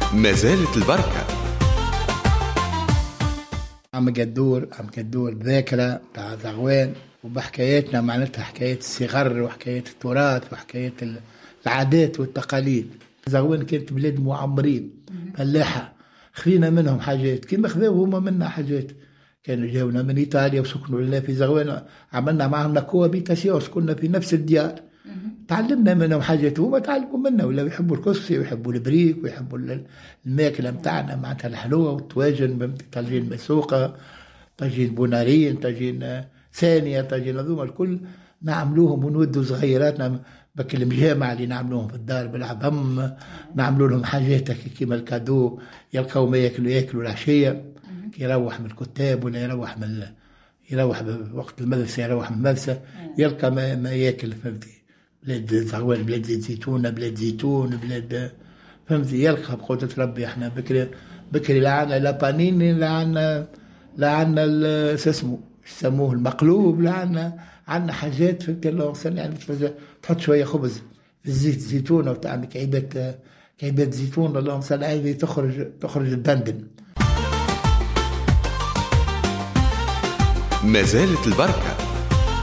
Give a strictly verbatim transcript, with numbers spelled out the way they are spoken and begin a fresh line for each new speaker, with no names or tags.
ما زالت البركة.
عم قدور عم قدور بذاكرة بتاع زغوان، وبحكاياتنا معناتها حكاية الصغر وحكاية التراث وحكاية العادات والتقاليد. زغوان كانت بلاد معمرين فلاحة، خلينا منهم حاجات كما خذوا هما منا حاجات. كانوا جاونا من إيطاليا وسكنوا لنا في زغوان، عملنا معهم كوابيتاسيون، سكننا في نفس الديار. تعلمنا منهم حاجات وهما تعلموا منا، ولا يحبوا الكسكسي ويحبوا البريك ويحبوا الماكلة متاعنا معناتها الحلوة والطواجن، طاجين مسوقة، طاجين بونارين، طاجين ثانية، طاجين هذوما الكل نعملوهم ونودوا صغيراتنا بك المجامع اللي نعملوهم في الدار بالعظم، نعملوا لهم حاجات كيما الكادو، يلقاو ما ياكلوا ياكلوا العشية كي يروح من الكتاب ولا يروح من يروح وقت المدرسة، يروح من المدرسة يلقى ما, ما ياكل. فهمتي؟ بلاد زغوان بلاد زيتونة، بلاد زيتون، بلاد فهمتي، يلقى بقدرة ربي. احنا بكري بكري لا عنا لا بانيني، لا عنا لا عنا اسمه يسموه المقلوب، لا عنا عنا حاجات. فهمتي؟ الله يعني تحط شوية خبز في الزيت زيتونة وتعمل كعيبات كعيبات زيتون، اللهم صل عليه، تخرج تخرج الدندن.
ما زالت البركة.